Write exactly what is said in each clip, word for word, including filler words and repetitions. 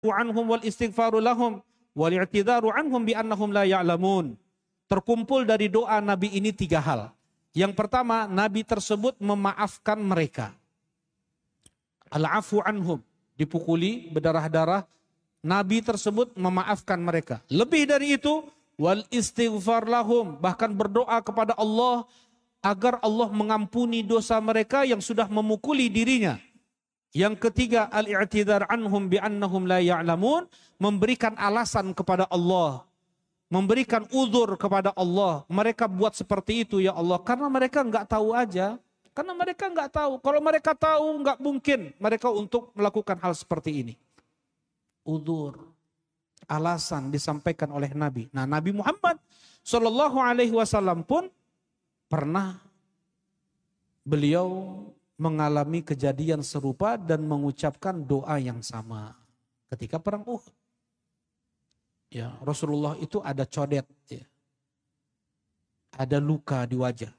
anhum wal istighfaru lahum wal i'tidaru anhum bi annahum la ya'lamun. Terkumpul dari doa Nabi ini tiga hal. Yang pertama, Nabi tersebut memaafkan mereka. Al-afu anhum, dipukuli berdarah-darah, Nabi tersebut memaafkan mereka. Lebih dari itu, wal istighfar lahum, bahkan berdoa kepada Allah agar Allah mengampuni dosa mereka yang sudah memukuli dirinya. Yang ketiga, al-i'tidar anhum bi annahum la ya'lamun, memberikan alasan kepada Allah, memberikan uzur kepada Allah. Mereka buat seperti itu ya Allah karena mereka enggak tahu aja. Karena mereka enggak tahu. Kalau mereka tahu enggak mungkin mereka untuk melakukan hal seperti ini. Uzur, alasan disampaikan oleh Nabi. Nah, Nabi Muhammad Shallallahu Alaihi Wasallam pun pernah beliau mengalami kejadian serupa dan mengucapkan doa yang sama ketika perang Uhud. Ya, Rasulullah itu ada codet, ya. Ada luka di wajah.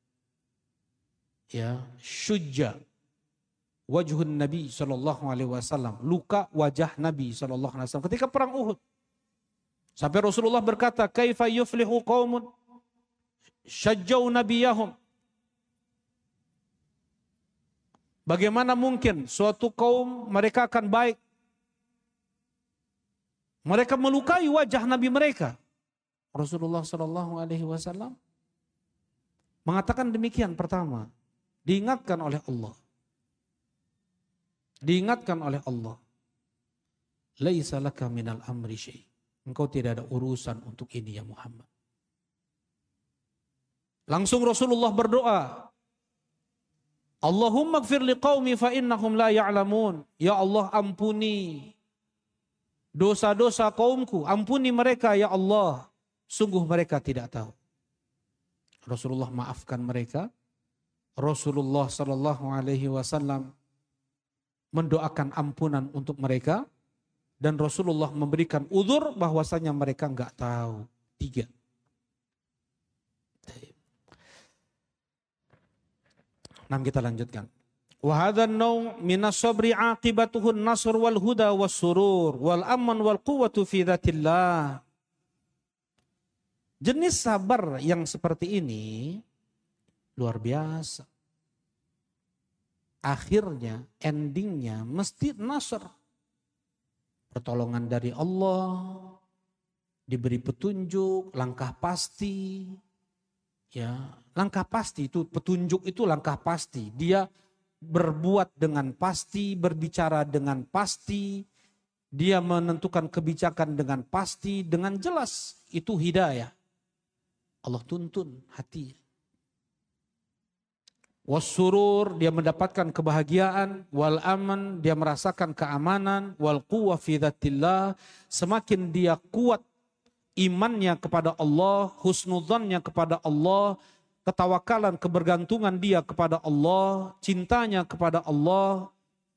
Ya, syujja wajhun Nabi Shallallahu Alaihi Wasallam, luka wajah Nabi Shallallahu Alaihi Wasallam ketika perang Uhud. Sampai Rasulullah berkata, kaifa yuflihu qaumun syajjau nabiyahum. Bagaimana mungkin suatu kaum mereka akan baik? Mereka melukai wajah Nabi mereka. Rasulullah Shallallahu Alaihi Wasallam mengatakan demikian. Pertama, diingatkan oleh Allah. Diingatkan oleh Allah. Laisa laka minal amri syai'. Engkau tidak ada urusan untuk ini ya Muhammad. Langsung Rasulullah berdoa. Allahumma gfir liqaumi fa innahum la ya'lamun. Ya Allah, ampuni dosa-dosa kaumku. Ampuni mereka ya Allah. Sungguh mereka tidak tahu. Rasulullah maafkan mereka. Rasulullah Sallallahu Alaihi Wasallam mendoakan ampunan untuk mereka. Dan Rasulullah memberikan uzur bahwasanya mereka enggak tahu. Tiga. Nah, kita lanjutkan. Wa hadzal naw' minas sabri 'aqibatuhu an-nasr wal huda was surur wal aman wal quwwatu fi dzatillah. Jenis sabar yang seperti ini luar biasa. Akhirnya, endingnya mesti nasr. Pertolongan dari Allah, diberi petunjuk, langkah pasti. Ya, langkah pasti itu, petunjuk itu langkah pasti. Dia berbuat dengan pasti, berbicara dengan pasti. Dia menentukan kebijakan dengan pasti, dengan jelas. Itu hidayah. Allah tuntun hati. Wassurur, dia mendapatkan kebahagiaan. Wal aman, dia merasakan keamanan. Wal quwwa fi dzatillah, semakin dia kuat imannya kepada Allah, husnudzannya kepada Allah, ketawakalan, kebergantungan dia kepada Allah, cintanya kepada Allah.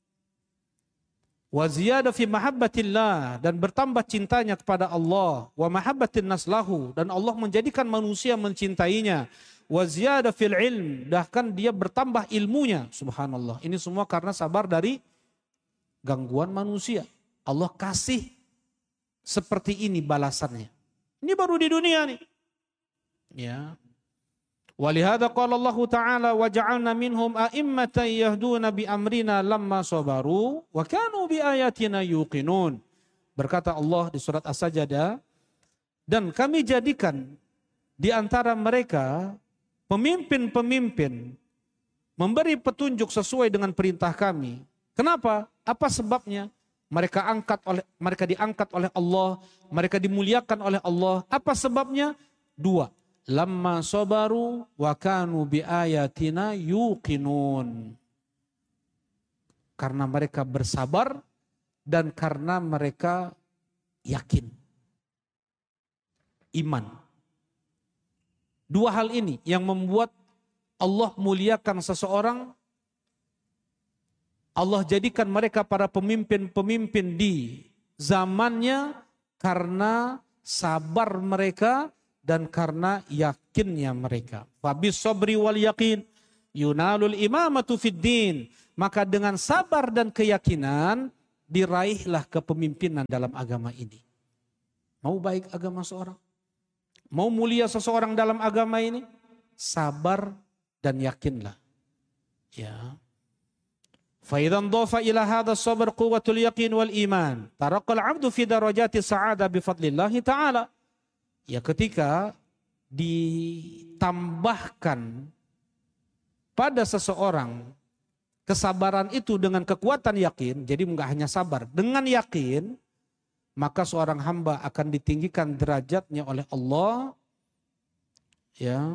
Wa ziyada fi mahabbatillah, dan bertambah cintanya kepada Allah. Wa mahabbatin naslahu, dan Allah menjadikan manusia mencintainya. Wa ziyada fil ilm, bahkan dia bertambah ilmunya. Subhanallah. Ini semua karena sabar dari gangguan manusia. Allah kasih seperti ini balasannya. Ini baru di dunia nih. Ya. Walihada qala Allah Ta'ala wa ja'alna minhum a'immatan yahduna bi amrina lamma sabaru wa kanu bi ayatina yuqinun. Berkata Allah di surat As-Sajdah, dan kami jadikan di antara mereka pemimpin-pemimpin memberi petunjuk sesuai dengan perintah kami. Kenapa? Apa sebabnya? Mereka angkat oleh mereka diangkat oleh Allah, mereka dimuliakan oleh Allah. Apa sebabnya? Dua. Lamma sabaru wa kanu bi ayatina yuqinun. Karena mereka bersabar dan karena mereka yakin. Iman. Dua hal ini yang membuat Allah muliakan seseorang. Allah jadikan mereka para pemimpin-pemimpin di zamannya karena sabar mereka dan karena yakinnya mereka. Fabis sabri wal yakin yunalul imamatu fid din. Maka dengan sabar dan keyakinan diraihlah kepemimpinan dalam agama ini. Mau baik agama seorang, mau mulia seseorang dalam agama ini, sabar dan yakinlah. Ya. فإذا انضاف إلى هذا الصبر قوة اليقين والإيمان ترقى العبد في درجات السعادة بفضل الله تعالى. Ya, ketika ditambahkan pada seseorang kesabaran itu dengan kekuatan yakin, jadi enggak hanya sabar, dengan yakin, maka seorang hamba akan ditinggikan derajatnya oleh Allah, ya,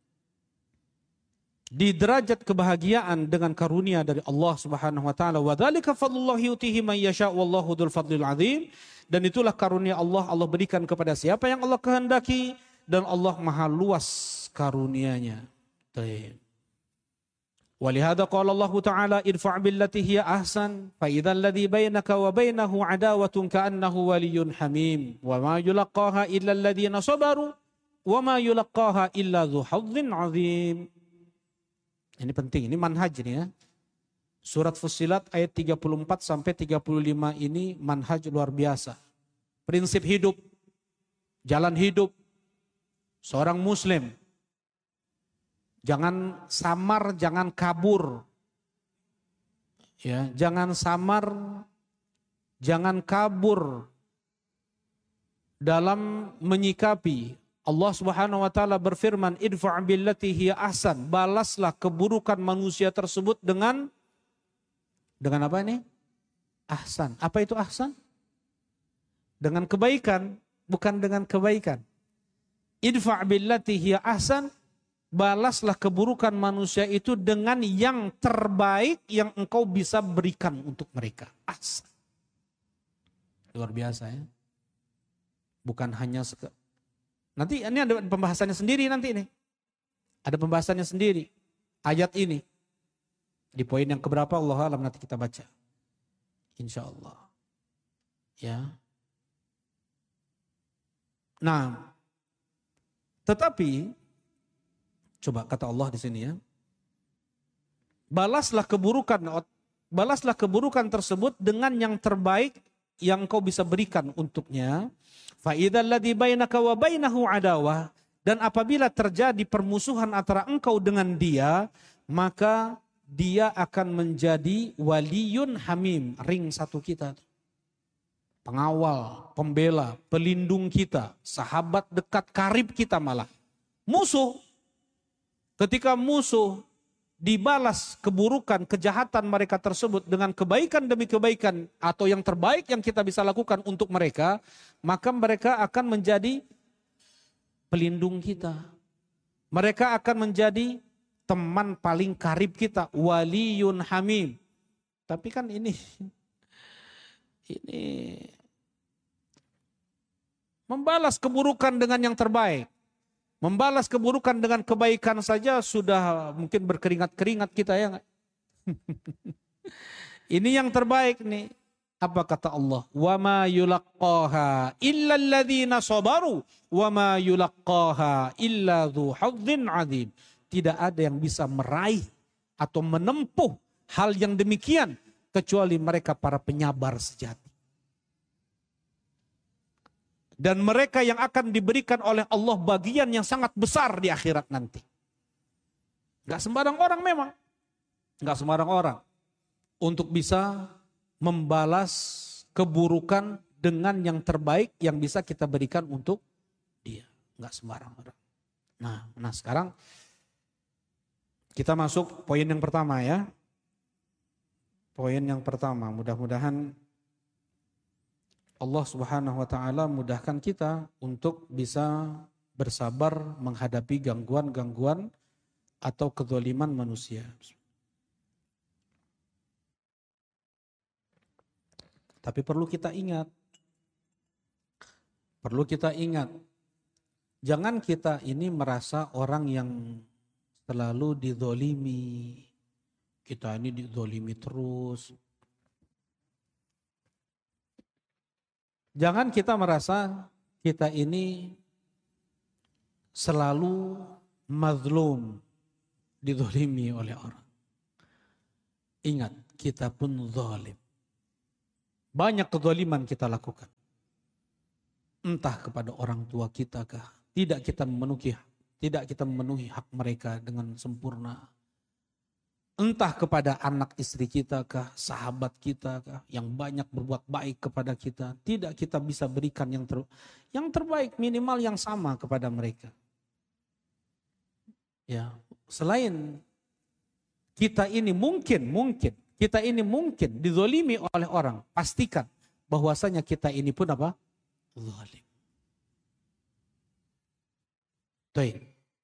di derajat kebahagiaan dengan karunia dari Allah Subhanahu wa taala. Wa dzalika fadlullah yutihi man yasha wallahu dzul fadlil azim. Dan itulah karunia Allah, Allah berikan kepada siapa yang Allah kehendaki, dan Allah Maha luas karunia-Nya. Baik. Walihada qala Allah taala idfa' billati hiya ahsan fa idzal ladzi bainaka wa bainahu adawatun ka'annahu waliyyun hamim wa ma yulaqaha illa alladziina sabaru wa ma yulaqaha illa dzu hadzin 'adzim. Ini penting, ini manhaj ini ya. Surat Fussilat ayat tiga puluh empat sampai tiga puluh lima ini manhaj luar biasa. Prinsip hidup, jalan hidup seorang muslim. Jangan samar, jangan kabur. Ya, jangan samar, jangan kabur dalam menyikapi. Allah Subhanahu wa taala berfirman, idfa' billati hiya ahsan, balaslah keburukan manusia tersebut dengan dengan apa ini? Ahsan. Apa itu ahsan? Dengan kebaikan, bukan dengan kebaikan. Idfa' billati hiya ahsan, balaslah keburukan manusia itu dengan yang terbaik yang engkau bisa berikan untuk mereka. Ahsan. Luar biasa ya. Bukan hanya seke Nanti ini ada pembahasannya sendiri nanti ini. Ada pembahasannya sendiri. Ayat ini. Di poin yang keberapa Allah alam nanti kita baca. Insya Allah. Ya. Nah. Tetapi. Coba kata Allah di sini ya. Balaslah keburukan. Balaslah keburukan tersebut dengan yang terbaik yang kau bisa berikan untuknya. Fa'idzal ladzi bainaka wa bainahu adawah, dan apabila terjadi permusuhan antara engkau dengan dia, maka dia akan menjadi waliyun hamim, ring satu kita. Pengawal, pembela, pelindung kita, sahabat dekat karib kita malah. Musuh. Ketika musuh dibalas keburukan, kejahatan mereka tersebut dengan kebaikan demi kebaikan atau yang terbaik yang kita bisa lakukan untuk mereka, maka mereka akan menjadi pelindung kita. Mereka akan menjadi teman paling karib kita, waliyun hamim. Tapi kan ini ini membalas keburukan dengan yang terbaik. Membalas keburukan dengan kebaikan saja sudah mungkin berkeringat-keringat kita ya. Ini yang terbaik nih. Apa kata Allah? Wa ma yulaqqaha illa alladziina sabaru wa ma yulaqqaha illa dzu hadzin 'adzim. Tidak ada yang bisa meraih atau menempuh hal yang demikian kecuali mereka para penyabar sejati. Dan mereka yang akan diberikan oleh Allah bagian yang sangat besar di akhirat nanti. Gak sembarang orang memang. Gak sembarang orang. Untuk bisa membalas keburukan dengan yang terbaik yang bisa kita berikan untuk dia. Gak sembarang orang. Nah, nah sekarang kita masuk poin yang pertama ya. Poin yang pertama, mudah-mudahan Allah Subhanahu wa taala mudahkan kita untuk bisa bersabar menghadapi gangguan-gangguan atau kezaliman manusia. Tapi perlu kita ingat, perlu kita ingat, jangan kita ini merasa orang yang selalu dizolimi, kita ini dizolimi terus. Jangan kita merasa kita ini selalu mazlum, dizalimi oleh orang. Ingat, kita pun zalim. Banyak kezaliman kita lakukan. Entah kepada orang tua kita kah, tidak kita memenuhi, tidak kita memenuhi hak mereka dengan sempurna. Entah kepada anak istri kita kah, sahabat kita kah, yang banyak berbuat baik kepada kita, tidak kita bisa berikan yang ter, yang terbaik, minimal yang sama kepada mereka. Ya, selain kita ini mungkin, mungkin kita ini mungkin dizolimi oleh orang, pastikan bahwasanya kita ini pun apa? Zalim. Baik.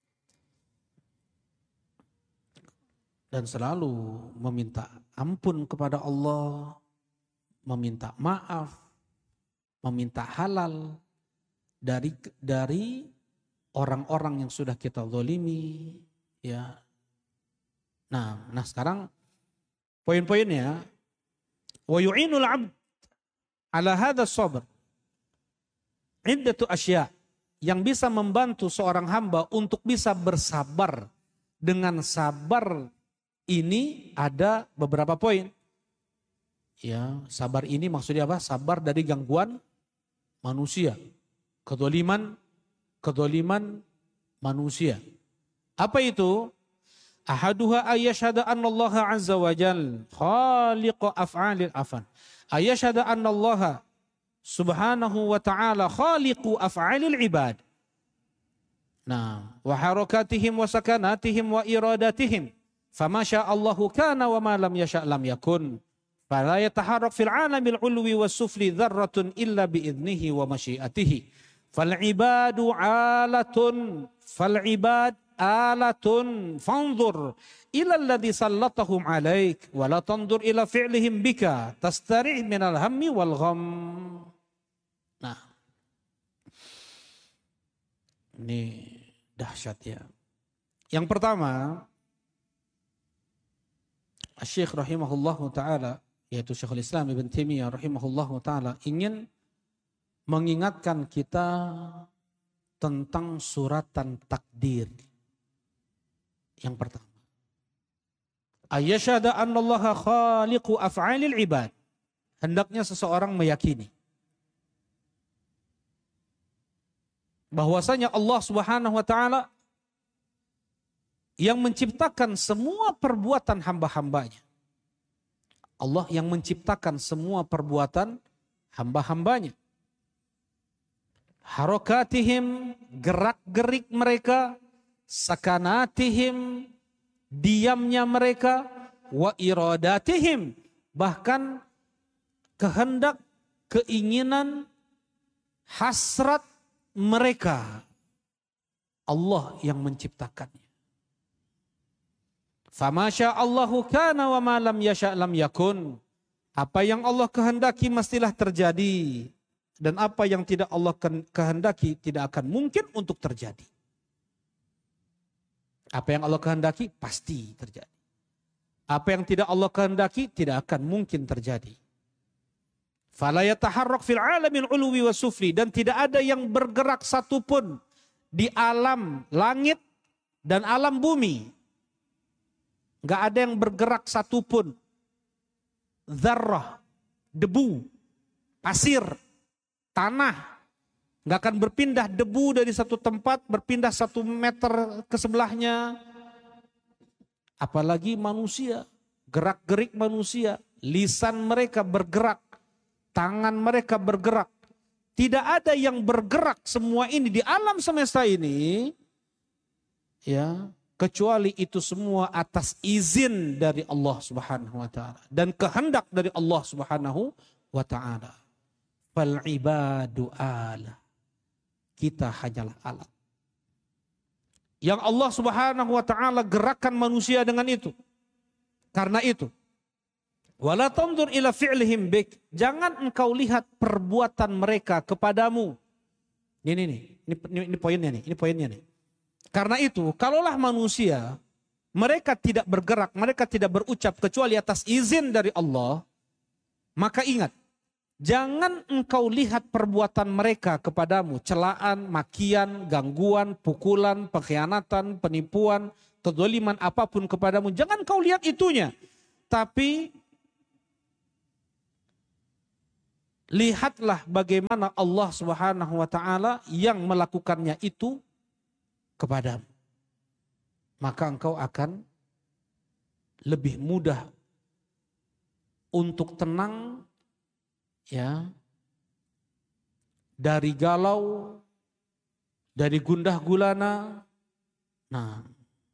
Dan selalu meminta ampun kepada Allah, meminta maaf, meminta halal dari dari orang-orang yang sudah kita zalimi, ya. Nah, nah sekarang poin-poinnya, wa yu'inul 'abd ala hadha sabr. Iddatu asya, yang bisa membantu seorang hamba untuk bisa bersabar. Dengan sabar ini ada beberapa poin. Ya, sabar ini maksudnya apa? Sabar dari gangguan manusia. Kedzaliman, kedzaliman manusia. Apa itu? Ahaduha ayyashhada anna Allah azza wa jal khaliqu af'alil afan. Ayyashhada anna Allah subhanahu wa ta'ala khaliqu af'alil ibad. Nah, wa harakatihim wa sakanatihim wa iradatihim. Fama sya'allahu kana wa ma lam yasha' lam yakun. Fala yataharrak fil 'alamil 'ulwi was sufli dzarratun illa bi idnihi wa masyiatihi. Fal ibadu 'alatun fal ibad alatun fanzur ila alladhi sallatahum 'alaik wa la tanzur ila fi'lihim bika tastari' minal hammi wal gham. Nah, ini dahsyat ya. Yang pertama, Syekh rahimahullahu ta'ala, yaitu Syekhul Islam Ibn Taimiyah rahimahullahu ta'ala, ingin mengingatkan kita tentang suratan takdir. Yang pertama, ayyashhada annallaha khaliqu af'alil ibad. Hendaknya seseorang meyakini bahwasanya Allah Subhanahu wa taala yang menciptakan semua perbuatan hamba-hambanya. Allah yang menciptakan semua perbuatan hamba-hambanya. Harakatihim, gerak-gerik mereka, sakanatihim, diamnya mereka, wa iradatihim, bahkan kehendak, keinginan, hasrat mereka. Allah yang menciptakannya. Fama sya'allahu kana wa ma lam yasha' lam yakun. Apa yang Allah kehendaki mestilah terjadi. Dan apa yang tidak Allah kehendaki tidak akan mungkin untuk terjadi. Apa yang Allah kehendaki pasti terjadi. Apa yang tidak Allah kehendaki tidak akan mungkin terjadi. Fala yataharrak fil 'alamil 'ulwi was sufli, dan tidak ada yang bergerak satupun di alam langit dan alam bumi. Enggak ada yang bergerak satupun. Zarrah, debu, pasir, tanah. Enggak akan berpindah debu dari satu tempat, berpindah satu meter ke sebelahnya. Apalagi manusia, gerak-gerik manusia, lisan mereka bergerak, tangan mereka bergerak. Tidak ada yang bergerak semua ini di alam semesta ini, ya, kecuali itu semua atas izin dari Allah Subhanahu wa taala dan kehendak dari Allah Subhanahu wa taala. Fal ibadu ala. Kita hanyalah alat. Yang Allah Subhanahu wa taala gerakkan manusia dengan itu. Karena itu, wala tanzur ila fi'lihim bik. Jangan engkau lihat perbuatan mereka kepadamu. Ini nih, ini, ini, ini poinnya nih, ini poinnya nih. Karena itu, kalaulah manusia, mereka tidak bergerak, mereka tidak berucap kecuali atas izin dari Allah, maka ingat, jangan engkau lihat perbuatan mereka kepadamu, celaan, makian, gangguan, pukulan, pengkhianatan, penipuan, kezaliman apapun kepadamu, jangan kau lihat itunya. Tapi lihatlah bagaimana Allah Subhanahu wa taala yang melakukannya itu kepadamu. Maka engkau akan lebih mudah untuk tenang ya dari galau, dari gundah gulana. Nah,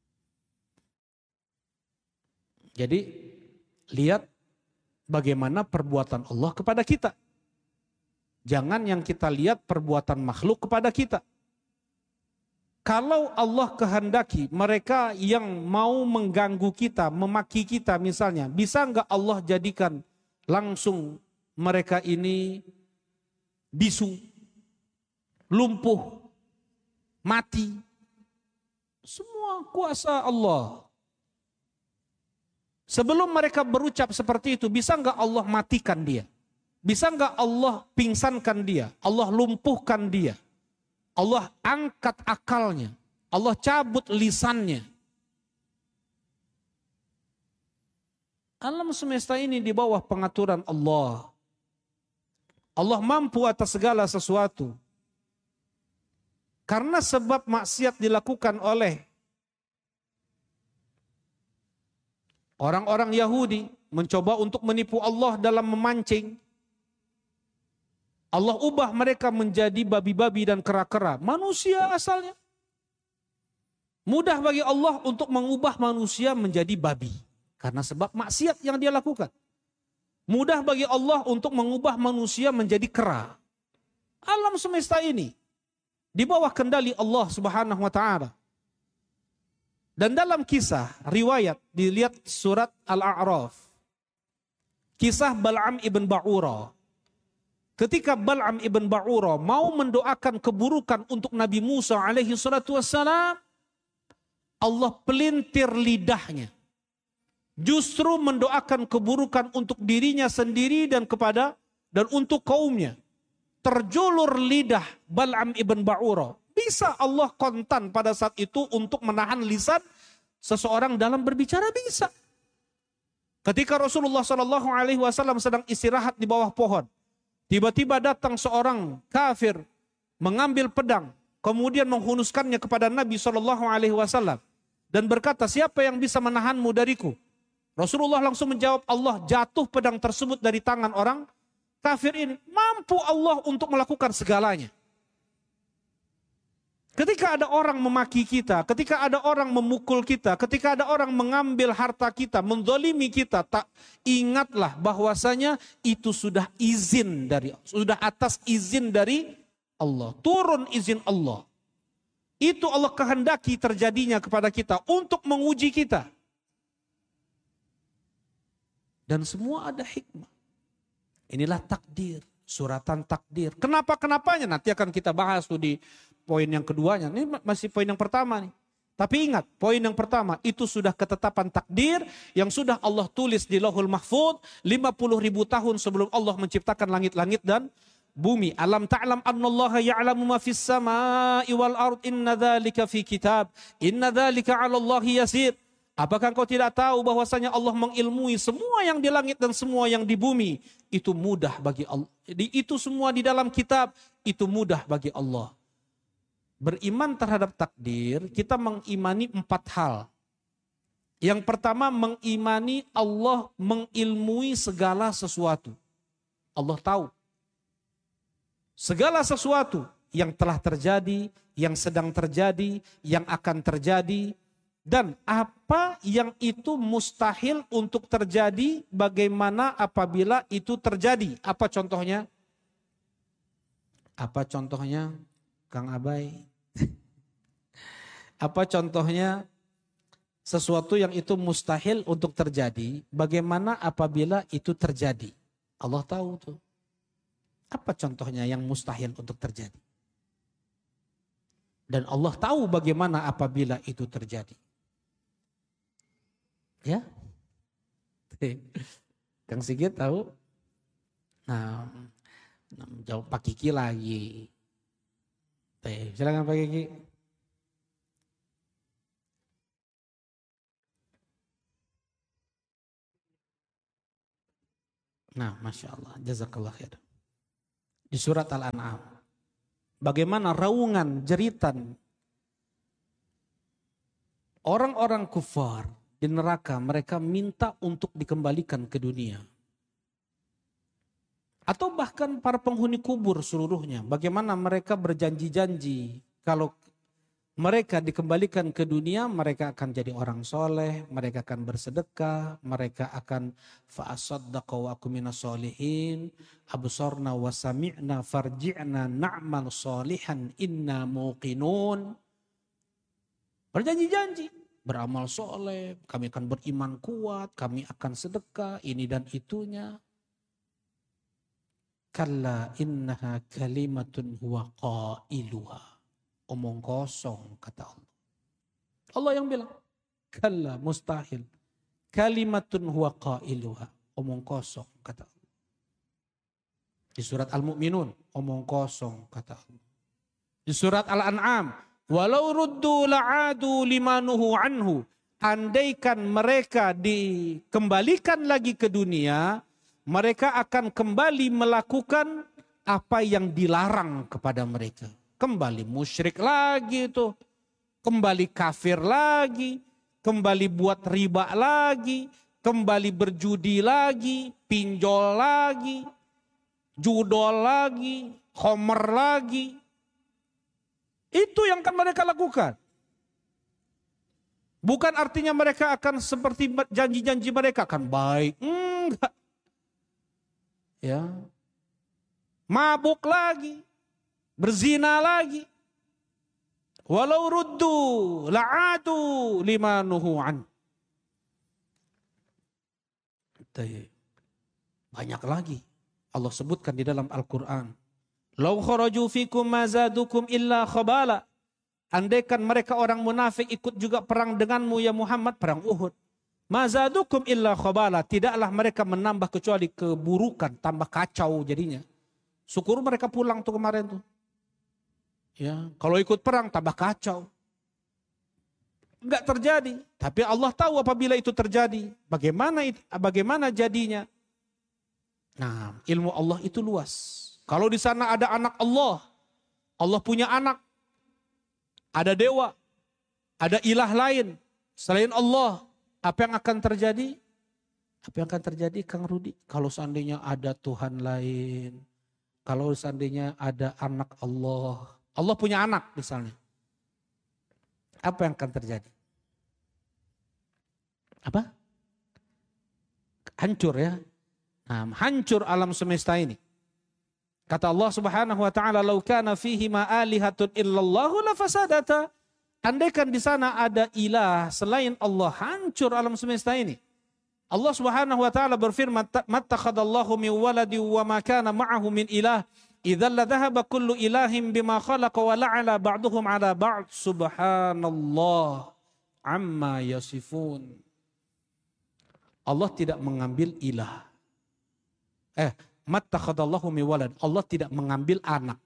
jadi lihat bagaimana perbuatan Allah kepada kita. Jangan yang kita lihat perbuatan makhluk kepada kita. Kalau Allah kehendaki mereka yang mau mengganggu kita, memaki kita misalnya, bisa enggak Allah jadikan langsung mereka ini bisu, lumpuh, mati? Semua kuasa Allah. Sebelum mereka berucap seperti itu, bisa enggak Allah matikan dia? Bisa enggak Allah pingsankan dia? Allah lumpuhkan dia? Allah angkat akalnya, Allah cabut lisannya. Alam semesta ini di bawah pengaturan Allah. Allah mampu atas segala sesuatu. Karena sebab maksiat dilakukan oleh orang-orang Yahudi, mencoba untuk menipu Allah dalam memancing. Allah ubah mereka menjadi babi-babi dan kera-kera. Manusia asalnya. Mudah bagi Allah untuk mengubah manusia menjadi babi. Karena sebab maksiat yang dia lakukan. Mudah bagi Allah untuk mengubah manusia menjadi kera. Alam semesta ini di bawah kendali Allah Subhanahu wa taala. Dan dalam kisah riwayat dilihat surat Al-A'raf. Kisah Bal'am ibn Ba'ura. Ketika Bal'am ibn Ba'ura mau mendoakan keburukan untuk Nabi Musa alaihi salatu wassalam, Allah pelintir lidahnya. Justru mendoakan keburukan untuk dirinya sendiri dan kepada dan untuk kaumnya. Terjulur lidah Bal'am ibn Ba'ura. Bisa Allah kontan pada saat itu untuk menahan lisan seseorang dalam berbicara, bisa. Ketika Rasulullah shallallahu alaihi wasallam sedang istirahat di bawah pohon, tiba-tiba datang seorang kafir mengambil pedang, kemudian menghunuskannya kepada Nabi shallallahu alaihi wasallam dan berkata, siapa yang bisa menahanmu dariku? Rasulullah langsung menjawab, Allah. Jatuh pedang tersebut dari tangan orang kafir ini. Mampu Allah untuk melakukan segalanya. Ketika ada orang memaki kita, ketika ada orang memukul kita, ketika ada orang mengambil harta kita, menzalimi kita, tak ingatlah bahwasanya itu sudah izin dari, sudah atas izin dari Allah. Turun izin Allah. Itu Allah kehendaki terjadinya kepada kita untuk menguji kita. Dan semua ada hikmah. Inilah takdir, suratan takdir. Kenapa-kenapanya nanti akan kita bahas tuh di poin yang keduanya. Ini masih poin yang pertama nih. Tapi ingat, poin yang pertama itu sudah ketetapan takdir yang sudah Allah tulis di Lauhul Mahfuz lima puluh ribu tahun sebelum Allah menciptakan langit-langit dan bumi. Alam ta'lam annallaha ya'lamu ma fis sama'i wal ard, inna dzalika fi kitab, inna dzalika 'ala Allahi yasir. Apakah engkau tidak tahu bahwasanya Allah mengilmui semua yang di langit dan semua yang di bumi? Itu mudah bagi Allah. Itu semua di dalam kitab, itu mudah bagi Allah. Beriman terhadap takdir, kita mengimani empat hal. Yang pertama, mengimani Allah mengilmui segala sesuatu. Allah tahu. Segala sesuatu yang telah terjadi, yang sedang terjadi, yang akan terjadi, dan apa yang itu mustahil untuk terjadi, bagaimana apabila itu terjadi. Apa contohnya? Apa contohnya, Kang Abai? Apa contohnya sesuatu yang itu mustahil untuk terjadi, bagaimana apabila itu terjadi? Allah tahu tuh. Apa contohnya yang mustahil untuk terjadi? Dan Allah tahu bagaimana apabila itu terjadi. Ya? Kang Sigit tahu? Nah, jawab Pak Kiki lagi. Silakan Pak Kiki. Nah, Masya Allah, jazakallah khair. di surat Al-An'am. Bagaimana raungan jeritan orang-orang kufar di neraka, mereka minta untuk dikembalikan ke dunia. Atau bahkan para penghuni kubur seluruhnya, bagaimana mereka berjanji-janji kalau mereka dikembalikan ke dunia, mereka akan jadi orang soleh, mereka akan bersedekah, mereka akan fa'asaddaqa wa aku minas solihin, absorna wa sami'na farji'na na'mal solihan inna muqinun. Berjanji-janji, beramal soleh, kami akan beriman kuat, kami akan sedekah, ini dan itunya. Kalla innaha kalimatun huwa qailuha. Omong kosong, kata Allah. Allah yang bilang, kalla, mustahil. Kalimatun huwa qailuha. Omong kosong, kata Allah. Di surat Al-Mu'minun, omong kosong, kata Allah. Di surat Al-An'am, walau ruddu la'adu limanuhu anhu. Andaikan mereka dikembalikan lagi ke dunia, mereka akan kembali melakukan apa yang dilarang kepada mereka. Kembali musyrik lagi itu, kembali kafir lagi, kembali buat riba lagi, kembali berjudi lagi, pinjol lagi, judol lagi, khomer lagi. Itu yang akan mereka lakukan. Bukan artinya mereka akan seperti janji-janji mereka akan baik. Enggak. Ya. Mabuk lagi. Berzina lagi. Walau ruddu la'adu limanuhu an. Banyak lagi Allah sebutkan di dalam Al-Quran. Lau kharaju fikum mazadukum illa khabala. Andaikan mereka orang munafik ikut juga perang denganmu ya Muhammad, perang Uhud. Mazadukum illa khabala. Tidaklah mereka menambah kecuali keburukan, tambah kacau jadinya. Syukur mereka pulang tuh kemarin tuh. Ya, kalau ikut perang tambah kacau. Enggak terjadi. Tapi Allah tahu apabila itu terjadi. Bagaimana bagaimana jadinya. Nah, ilmu Allah itu luas. Kalau di sana ada anak Allah. Allah punya anak. Ada dewa. Ada ilah lain. Selain Allah. Apa yang akan terjadi? Apa yang akan terjadi Kang Rudi? Kalau seandainya ada Tuhan lain. Kalau seandainya ada anak Allah. Allah punya anak misalnya. Apa yang akan terjadi? Apa? Hancur ya. Nah, hancur alam semesta ini. Kata Allah Subhanahu wa taala, "Lau kana fihi ma alihatun illallahu lafasadata." Andaikan di sana ada ilah selain Allah, hancur alam semesta ini. Allah Subhanahu wa taala berfirman, "Mattakhadallahu min waladi wa ma kana ma'ahu min ilah." Idzal la dhahaba kullu ilahin bima khalaqa wa la'ala ba'duhum 'ala ba'd subhanallah amma yasifun. Allah tidak mengambil ilah. Eh, mattakhadallahu min walad. Allah tidak mengambil anak.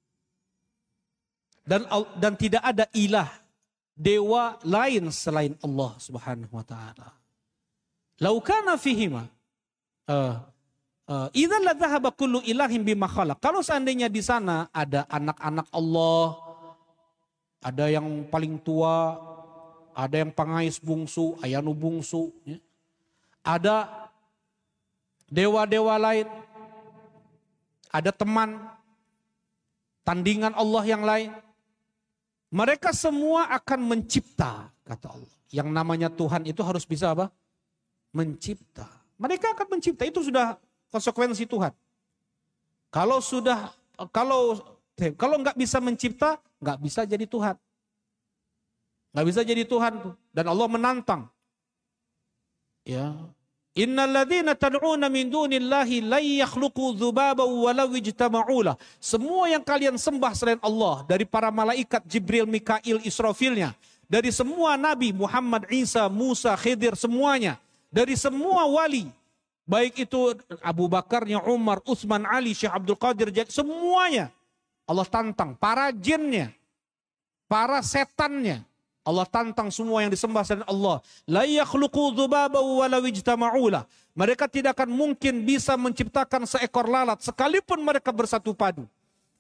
Dan dan tidak ada ilah dewa lain selain Allah Subhanahu wa taala. Lau kana fihima uh, Idzal la dhahaba kullu ilahin bima khalaq. Kalau seandainya di sana ada anak-anak Allah, ada yang paling tua, ada yang pangais bungsu, ayanu bungsu, ya. Ada dewa-dewa lain, ada teman, tandingan Allah yang lain. Mereka semua akan mencipta, kata Allah. Yang namanya Tuhan itu harus bisa apa? Mencipta. Mereka akan mencipta, itu sudah konsekuensi Tuhan. Kalau sudah, kalau kalau nggak bisa mencipta, nggak bisa jadi Tuhan. Nggak bisa jadi Tuhan tuh. Dan Allah menantang. Ya. Innal ladzina tad'una min dunillahi la yakhluqu dzubaba walau ijtama'ula. Semua yang kalian sembah selain Allah, dari para malaikat Jibril, Mikail, Israfilnya, dari semua nabi Muhammad, Isa, Musa, Khidir, semuanya, dari semua wali, baik itu Abu Bakarnya, Umar, Utsman, Ali, Syekh Abdul Qadir, semuanya Allah tantang. Para jinnya, para setannya, Allah tantang semua yang disembah selain Allah. La yakhluqu dzubaba walau ijtama'u lah. Mereka tidak akan mungkin bisa menciptakan seekor lalat sekalipun mereka bersatu padu.